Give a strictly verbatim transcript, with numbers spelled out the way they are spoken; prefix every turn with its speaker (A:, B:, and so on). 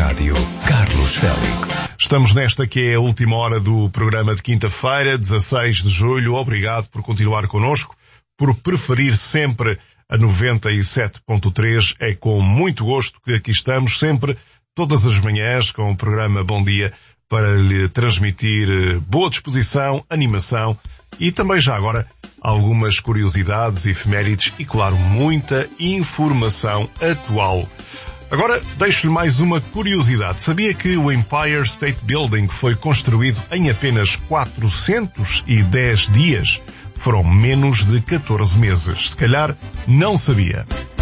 A: Rádio Carlos Félix.
B: Estamos nesta que é a última hora do programa de quinta-feira, dezasseis de julho. Obrigado por continuar connosco, por preferir sempre a noventa e sete ponto três. É com muito gosto que aqui estamos, sempre, todas as manhãs, com o programa Bom Dia, para lhe transmitir boa disposição, animação e também já agora algumas curiosidades, efemérides e, claro, muita informação atual. Agora, deixo-lhe mais uma curiosidade. Sabia que o Empire State Building foi construído em apenas quatrocentos e dez dias? Foram menos de catorze meses. Se calhar, não sabia.